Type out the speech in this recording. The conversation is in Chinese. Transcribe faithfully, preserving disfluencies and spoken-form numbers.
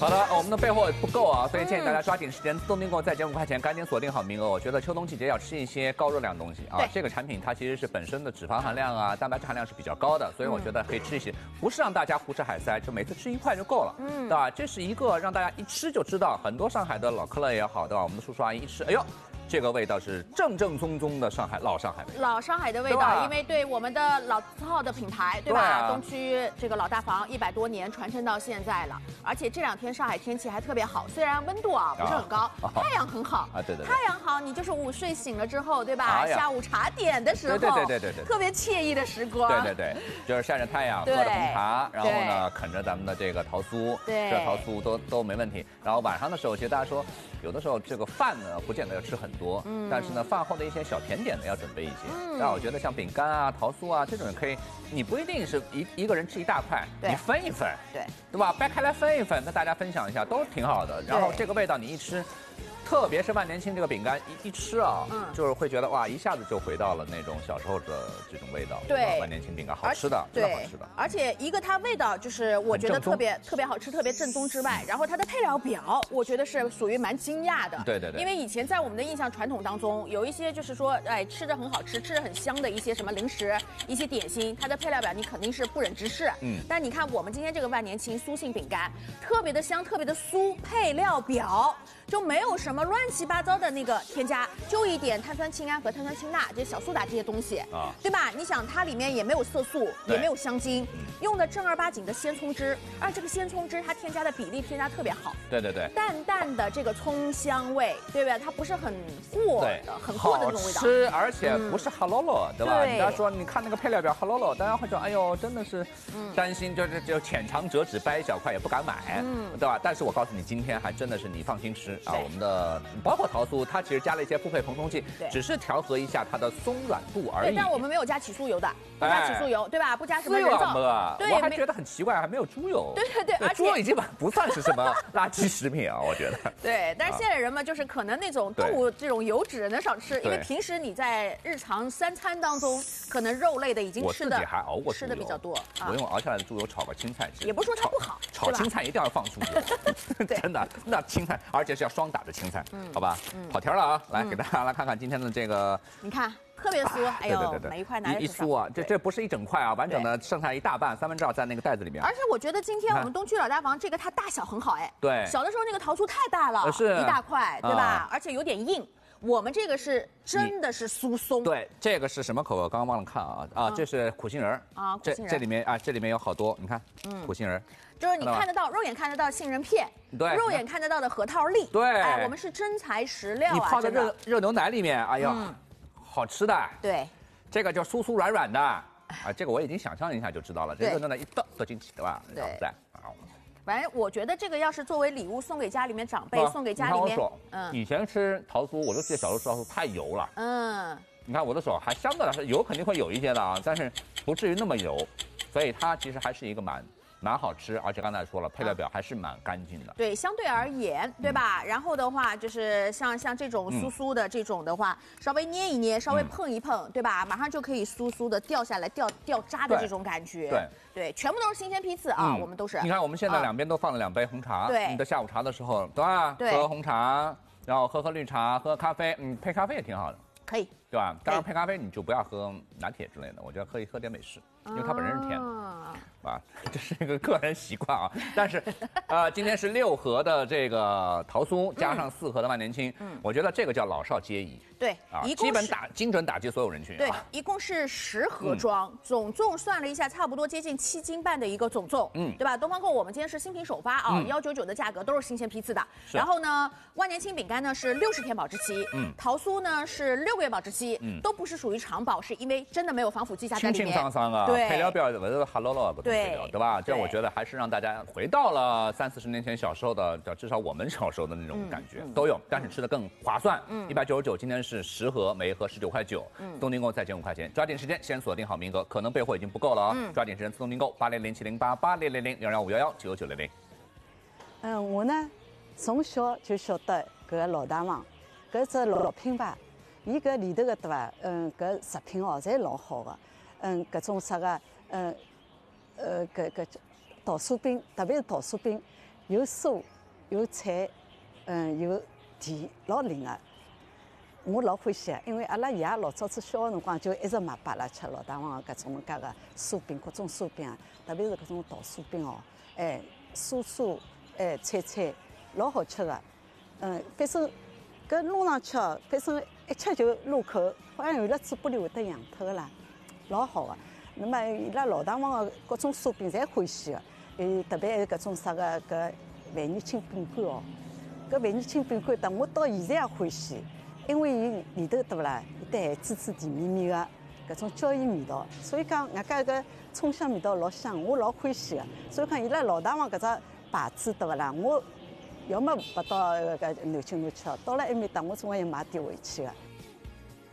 好的，我们的备货不够啊，所以建议大家抓紧时间，自动订购再减五块钱，赶紧锁定好名额。我觉得秋冬季节要吃一些高热量的东西啊。这个产品它其实是本身的脂肪含量啊、蛋白质含量是比较高的，所以我觉得可以吃一些，不是让大家胡吃海塞，就每次吃一块就够了，嗯，对吧？这是一个让大家一吃就知道，很多上海的老客乐也好，对吧？我们的叔叔阿姨一吃，哎呦。这个味道是正正宗宗的上海老上海味， 老上海的味道，因为对我们的老字号的品牌，对吧？对啊、东区这个老大房一百多年传承到现在了，而且这两天上海天气还特别好，虽然温度啊不是很高，啊、太阳很好啊，对 对, 对， 太阳好，你就是午睡醒了之后，对吧？哎、下午茶点的时候， 对对对对对， 特别惬意的时光， 对对对，就是晒着太阳，喝着红茶，然后呢啃着咱们的这个桃酥， 对， 这桃酥都都没问题。然后晚上的时候，其实大家说，有的时候这个饭呢不见得要吃很多，嗯，但是呢。饭后的一些小甜点呢，要准备一些。嗯，但我觉得像饼干啊、桃酥啊这种可以，你不一定是一一个人吃一大块，你分一分， 对， 对吧？掰开来分一分，跟大家分享一下，都挺好的。然后这个味道你一吃。特别是万年青这个饼干一一吃啊，嗯，就是会觉得哇，一下子就回到了那种小时候的这种味道。 对， 万年青饼干好吃的，真的好吃的。 而且一个它味道就是我觉得特别特别好吃，特别正宗之外，然后它的配料表我觉得是属于蛮惊讶的。 对对对。 因为以前在我们的印象传统当中，有一些就是说，哎，吃的很好吃，吃的很香的一些什么零食、一些点心，它的配料表你肯定是不忍直视。嗯。但你看我们今天这个万年青酥性饼干，特别的香，特别的酥，配料表就没有什么乱七八糟的那个添加，就一点碳酸氢铵和碳酸氢钠，这小苏打这些东西啊，对吧？你想它里面也没有色素，也没有香精，用的正儿八经的鲜葱汁，而这个鲜葱汁它添加的比例添加特别好， 对对对， 淡淡的这个葱香味，对不对？它不是很过的，很过的那种味道， 好吃，而且不是哈喽喽，对吧？人家说你看那个配料表哈喽喽，大家会说哎呦，真的是担心，就是就浅尝辄止，掰一小块也不敢买，嗯，对吧？但是我告诉你，今天还真的是你放心吃啊，我们的包括桃酥，它其实加了一些复配蓬松剂，只是调和一下它的松软度而已。 对，但我们没有加起酥油的，不加起酥油，对吧？不加什么人造。 对，我还觉得很奇怪，还没有猪油。 对对对，而且猪油已经不算是什么垃圾食品啊，我觉得。 对，但是现在人们就是可能那种动物这种油脂能少吃，因为平时你在日常三餐当中，可能肉类的已经吃的还熬过吃的比较多。 我用熬下来的猪油炒个青菜吃， 也不是说它不好， 炒青菜一定要放猪油，真的，那青菜而且是要双打的青菜，好吧？跑题了啊，来给大家来看看今天的这个， 你看。特别酥，哎呦，对对对每一块拿一酥啊，这这不是一整块啊，完整的剩下一大半，三分之二在那个袋子里面。 而且我觉得今天我们东区老大房这个它大小很好，哎， 对， 小的时候那个桃酥太大了， 是一大块，对吧？而且有点硬。我们这个是真的是酥松。 对，这个是什么口味？刚刚忘了看啊啊，这是苦杏仁啊， 这这里面啊，这里面有好多，你看，嗯，苦杏仁。 就是你看得到，肉眼看得到杏仁片， 对， 肉眼看得到的核桃粒， 对， 哎，我们是真材实料啊， 你泡在热热牛奶里面，哎呀，好吃的。 对。 这个叫酥酥软软的啊，这个我已经想象一下就知道了。这个呢一倒倒进去，对吧？然后再啊， 反正我觉得这个要是作为礼物送给家里面长辈，送给家里面， 嗯，以前吃桃酥，我就记得小时候吃桃酥太油了，嗯，你看我的手还相对来说油肯定会有一些的啊，但是不至于那么油，所以它其实还是一个蛮。蛮好吃，而且刚才说了，配料表还是蛮干净的。 对，相对而言，对吧？嗯、然后的话，就是像像这种酥酥的这种的话，嗯、稍微捏一捏，稍微碰一碰，嗯、对吧？马上就可以酥酥的掉下来、掉掉渣的这种感觉。 对对，全部都是新鲜批次啊，嗯、我们都是。 你看，我们现在两边都放了两杯红茶， 对， 你的下午茶的时候，对吧？ 对， 喝红茶，然后喝喝绿茶，喝咖啡，嗯，配咖啡也挺好的。 可以， 对吧？当然配咖啡你就不要喝拿铁之类的，我觉得可以喝点美式，因为它本身是甜的，啊，这是一个个人习惯啊。但是，呃，今天是六盒的这个桃酥，加上四盒的万年青，嗯，我觉得这个叫老少皆宜。 对， 啊，基本打精准打击所有人群。 对，一共是十盒装，总重算了一下，差不多接近七斤半的一个总重，嗯，对吧？东方购我们今天是新品首发啊，幺九九的价格都是新鲜批次的。然后呢，万年青饼干呢是六十天保质期，嗯，桃酥呢是六个月保质期，嗯，都不是属于长保，是因为真的没有防腐剂加在里面， 清清桑桑啊， 对， 配料表我都哈喽喽不同配料，对吧？这我觉得还是让大家回到了三四十年前小时候的，至少我们小时候的那种感觉都有，但是吃的更划算，嗯，一百九十九，今天是十盒，每一盒十九块九，嗯，东订购再减五块钱，抓紧时间先锁定好名额，可能备货已经不够了啊，嗯，抓紧时间自动订购八零零七零八八零零零幺幺五幺幺九九零零。 嗯，我呢从小就晓得搿个老大房，搿只老品牌，伊搿里头个对伐？嗯，搿食品哦，侪老好个，嗯，搿种啥个，嗯，呃，搿搿桃酥饼，特别是桃酥饼， 有蔬有菜，嗯，有甜，老灵个。我老欢喜个，因为阿拉爷老早子小个辰光就一直买拨阿拉吃老大王个搿种介个酥饼，各种酥饼，特别是搿种桃酥饼哦，哎，酥酥，哎，脆脆，老好吃个。嗯，反正搿弄上去哦，反正一吃就入口，好像有了嘴巴里会得痒透个啦，老好个。那么伊拉老大王个各种酥饼侪欢喜个，呃，特别还有搿种啥个搿万年青饼干哦，搿万年青饼干，但我到现在也欢喜。因为伊里头对勿啦，有得滋滋甜绵绵个搿种椒盐味道，所以讲外加搿葱香味道老香，我老欢喜个。所以讲伊拉老大王搿只牌子对勿啦，我要么勿到搿南京路去哦，到了埃面搭我总归要买点回去个。